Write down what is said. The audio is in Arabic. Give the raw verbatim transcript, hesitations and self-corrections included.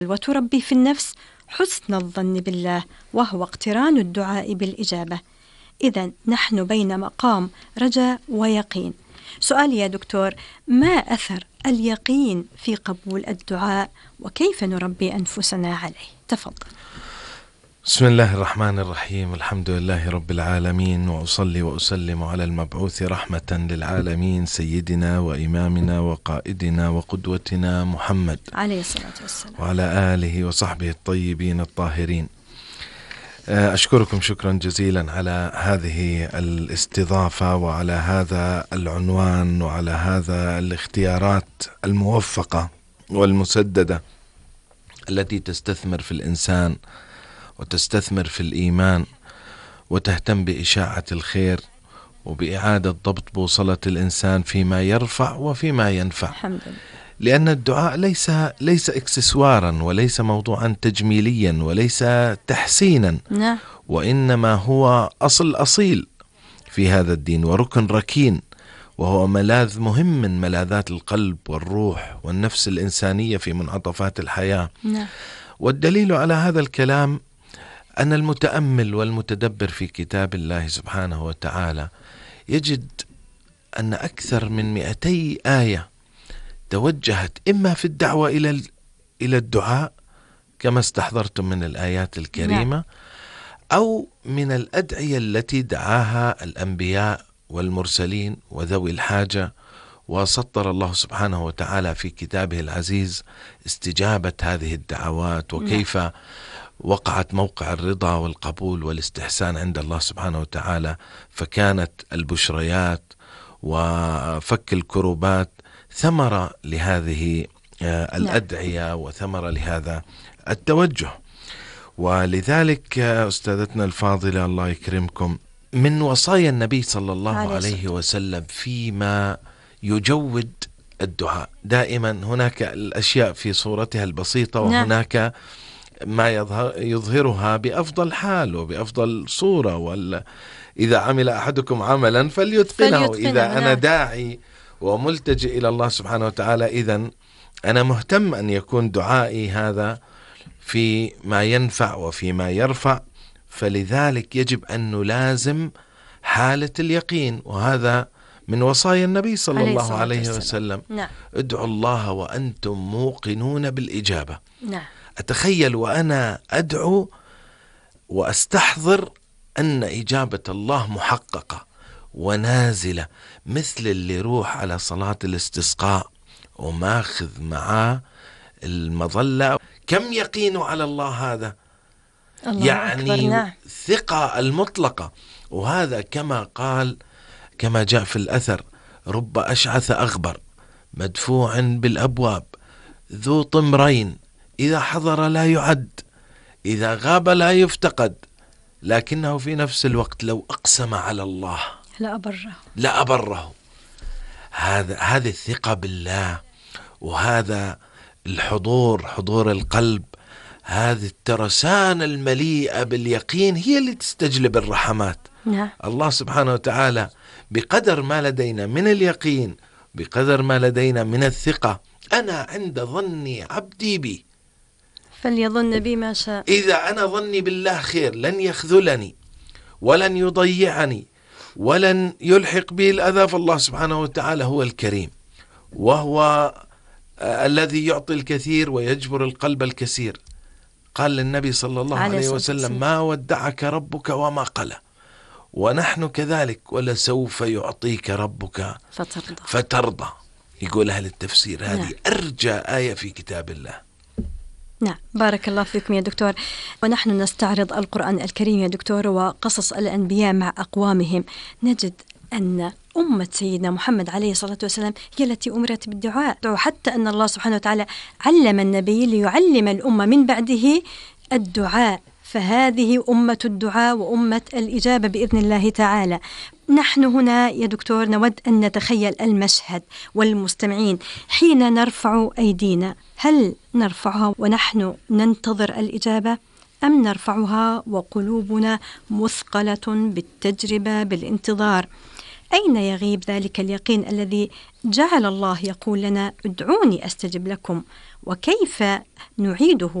وتربي في النفس حسن الظن بالله، وهو اقتران الدعاء بالإجابة. إذن نحن بين مقام رجاء ويقين. سؤال يا دكتور، ما أثر اليقين في قبول الدعاء وكيف نربي أنفسنا عليه؟ تفضل. بسم الله الرحمن الرحيم، الحمد لله رب العالمين، وأصلي وأسلم على المبعوث رحمة للعالمين سيدنا وإمامنا وقائدنا وقدوتنا محمد عليه الصلاة والسلام، وعلى آله وصحبه الطيبين الطاهرين. أشكركم شكرا جزيلا على هذه الاستضافة وعلى هذا العنوان وعلى هذا الاختيارات الموفقة والمسددة التي تستثمر في الإنسان وتستثمر في الإيمان وتهتم بإشاعة الخير وبإعادة ضبط بوصلة الإنسان فيما يرفع وفيما ينفع. الحمد لله. لأن الدعاء ليس ليس إكسسوارا وليس موضوعا تجميليا وليس تحسينا، نعم. وإنما هو أصل أصيل في هذا الدين وركن ركين، وهو ملاذ مهم من ملاذات القلب والروح والنفس الإنسانية في منعطفات الحياة. نعم. والدليل على هذا الكلام أن المتأمل والمتدبر في كتاب الله سبحانه وتعالى يجد أن أكثر من مئتي آية توجهت إما في الدعوة إلى إلى الدعاء كما استحضرتم من الآيات الكريمة، أو من الأدعية التي دعاها الأنبياء والمرسلين وذوي الحاجة، وسطر الله سبحانه وتعالى في كتابه العزيز استجابة هذه الدعوات وكيف وقعت موقع الرضا والقبول والاستحسان عند الله سبحانه وتعالى، فكانت البشريات وفك الكروبات ثمرة لهذه الأدعية وثمرة لهذا التوجه. ولذلك أستاذتنا الفاضلة الله يكرمكم، من وصايا النبي صلى الله عليه وسلم فيما يجود الدعاء دائما هناك الأشياء في صورتها البسيطة وهناك ما يظهر يظهرها بأفضل حال وبأفضل صورة. ولا إذا عمل أحدكم عملا فليتقنه. فليتقنه. إذا أنا داعي وملتجئ إلى الله سبحانه وتعالى، إذن أنا مهتم أن يكون دعائي هذا في ما ينفع وفي ما يرفع، فلذلك يجب أن نلازم حالة اليقين، وهذا من وصايا النبي صلى الله عليه وسلم. نعم. ادعوا الله وأنتم موقنون بالإجابة. نعم. أتخيل وأنا أدعو وأستحضر أن إجابة الله محققة ونازلة، مثل اللي يروح على صلاة الاستسقاء وماخذ معاه المظلة، كم يقينه على الله هذا، الله يعني أكبر. نعم. ثقة المطلقة. وهذا كما قال كما جاء في الأثر: رب أشعث أغبر مدفوع بالأبواب ذو طمرين إذا حضر لا يعد إذا غاب لا يفتقد، لكنه في نفس الوقت لو أقسم على الله لا أبره لا أبره. هذا هذه الثقة بالله، وهذا الحضور حضور القلب، هذه الترسانة المليئة باليقين هي اللي تستجلب الرحمات. نعم. الله سبحانه وتعالى بقدر ما لدينا من اليقين، بقدر ما لدينا من الثقة، أنا عند ظني عبدي بي فليظن بي ما شاء. إذا أنا ظني بالله خير لن يخذلني ولن يضيعني ولن يلحق به الأذى، فالله سبحانه وتعالى هو الكريم، وهو الذي يعطي الكثير ويجبر القلب الكثير. قال للنبي صلى الله عليه وسلم: ما ودعك ربك وما قلى. ونحن كذلك: ولسوف يعطيك ربك فترضى, فترضى. يقول أهل التفسير هذه نعم. أرجى آية في كتاب الله. نعم، بارك الله فيكم يا دكتور. ونحن نستعرض القرآن الكريم يا دكتور وقصص الأنبياء مع أقوامهم، نجد أن أمة سيدنا محمد عليه الصلاة والسلام هي التي أمرت بالدعاء، حتى أن الله سبحانه وتعالى علم النبي ليعلم الأمة من بعده الدعاء، فهذه أمة الدعاء وأمة الإجابة بإذن الله تعالى. نحن هنا يا دكتور نود أن نتخيل المشهد والمستمعين حين نرفع أيدينا، هل نرفعها ونحن ننتظر الإجابة، أم نرفعها وقلوبنا مثقلة بالتجربة بالانتظار؟ أين يغيب ذلك اليقين الذي جعل الله يقول لنا ادعوني أستجب لكم، وكيف نعيده